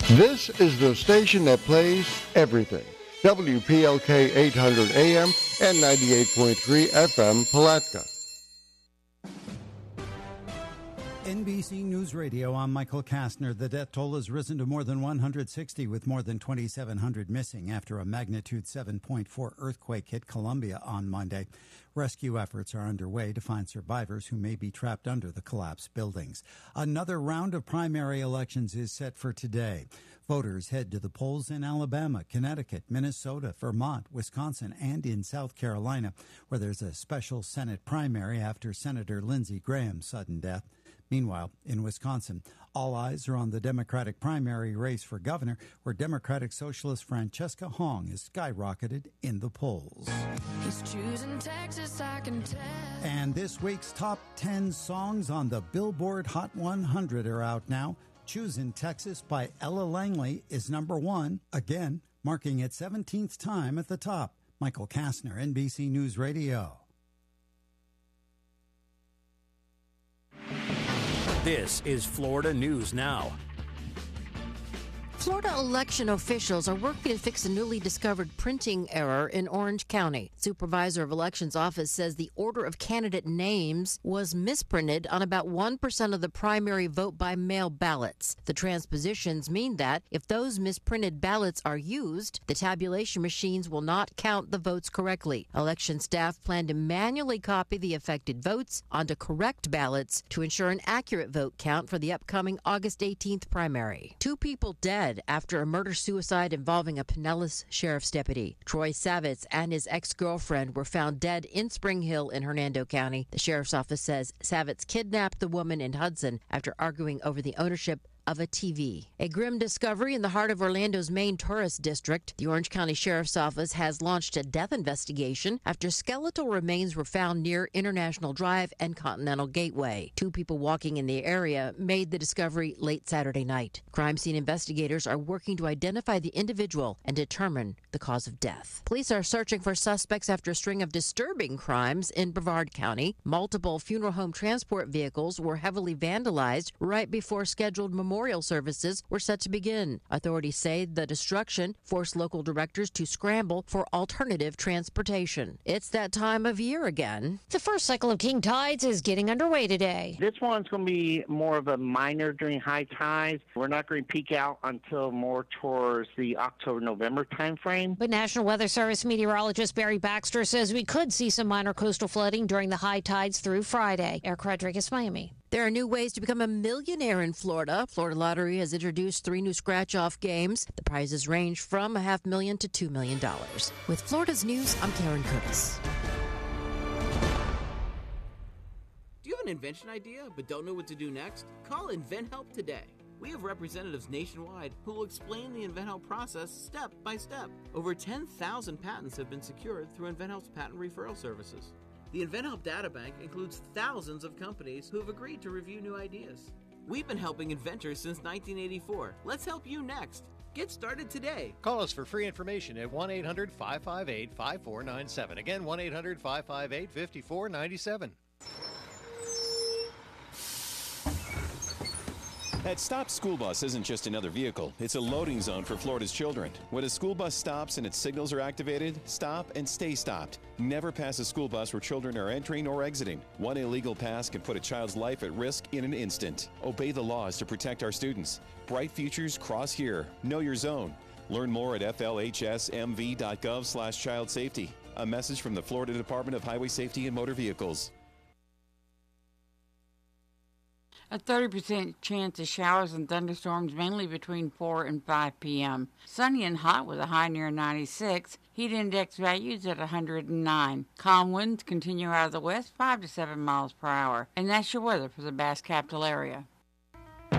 This is the station that plays everything. WPLK 800 AM and 98.3 FM Palatka. NBC News Radio, I'm Michael Kastner. The death toll has risen to more than 160, with more than 2,700 missing after a magnitude 7.4 earthquake hit Colombia on Monday. Rescue efforts are underway to find survivors who may be trapped under the collapsed buildings. Another round of primary elections is set for today. Voters head to the polls in Alabama, Connecticut, Minnesota, Vermont, Wisconsin, and in South Carolina, where there's a special Senate primary after Senator Lindsey Graham's sudden death. Meanwhile, in Wisconsin, all eyes are on the Democratic primary race for governor, where Democratic Socialist Francesca Hong has skyrocketed in the polls. He's choosing Texas, I can tell. And this week's top 10 songs on the Billboard Hot 100 are out now. Choosing Texas by Ella Langley is number one, again, marking its 17th time at the top. Michael Kastner, NBC News Radio. This is Florida News Now. Florida election officials are working to fix a newly discovered printing error in Orange County. Supervisor of Elections Office says the order of candidate names was misprinted on about 1% of the primary vote by mail ballots. The transpositions mean that if those misprinted ballots are used, the tabulation machines will not count the votes correctly. Election staff plan to manually copy the affected votes onto correct ballots to ensure an accurate vote count for the upcoming August 18th primary. 2 people dead after a murder-suicide involving a Pinellas Sheriff's deputy. Troy Savitz and his ex-girlfriend were found dead in Spring Hill in Hernando County. The Sheriff's Office says Savitz kidnapped the woman in Hudson after arguing over the ownership of a TV. A grim discovery in the heart of Orlando's main tourist district. The Orange County Sheriff's Office has launched a death investigation after skeletal remains were found near International Drive and Continental Gateway. 2 people walking in the area made the discovery late Saturday night. Crime scene investigators are working to identify the individual and determine the cause of death. Police are searching for suspects after a string of disturbing crimes in Brevard County. Multiple funeral home transport vehicles were heavily vandalized right before scheduled memorial services were set to begin. Authorities say the destruction forced local directors to scramble for alternative transportation. It's that time of year again. The first cycle of king tides is getting underway today. This one's going to be more of a minor during high tides. We're not going to peak out until more towards the October-November time frame. But National Weather Service meteorologist Barry Baxter says we could see some minor coastal flooding during the high tides through Friday. Eric Rodriguez, Miami. There are new ways to become a millionaire in Florida. Florida Lottery has introduced 3 new scratch-off games. The prizes range from $500,000 to $2 million. With Florida's News, I'm Karen Curtis. Do you have an invention idea but don't know what to do next? Call InventHelp today. We have representatives nationwide who will explain the InventHelp process step by step. Over 10,000 patents have been secured through InventHelp's patent referral services. The InventHelp Databank includes thousands of companies who have agreed to review new ideas. We've been helping inventors since 1984. Let's help you next. Get started today. Call us for free information at 1-800-558-5497. Again, 1-800-558-5497. That stopped school bus isn't just another vehicle. It's a loading zone for Florida's children. When a school bus stops and its signals are activated, stop and stay stopped. Never pass a school bus where children are entering or exiting. One illegal pass can put a child's life at risk in an instant. Obey the laws to protect our students. Bright futures cross here. Know your zone. Learn more at flhsmv.gov/child safety. A message from the Florida Department of Highway Safety and Motor Vehicles. A 30% chance of showers and thunderstorms mainly between 4 and 5 p.m. Sunny and hot with a high near 96. Heat index values at 109. Calm winds continue out of the west 5 to 7 miles per hour. And that's your weather for the Bass Capital area.